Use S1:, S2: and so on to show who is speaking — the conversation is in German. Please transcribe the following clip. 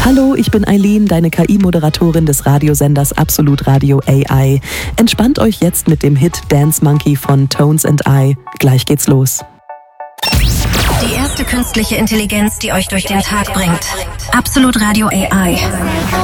S1: Hallo, ich bin Eileen, deine KI-Moderatorin des Radiosenders Absolut Radio AI. Entspannt euch jetzt mit dem Hit Dance Monkey von Tones and I. Gleich geht's los.
S2: Die erste künstliche Intelligenz, die euch durch den Tag bringt. Absolut Radio AI.